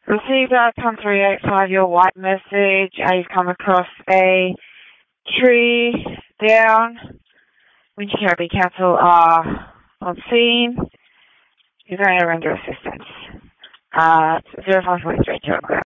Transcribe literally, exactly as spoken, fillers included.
Received outcome three eight five, your white message. Uh, you've come across a tree down. Winter Caribbean Council are on scene. You're going to render assistance. Uh, zero five four three two.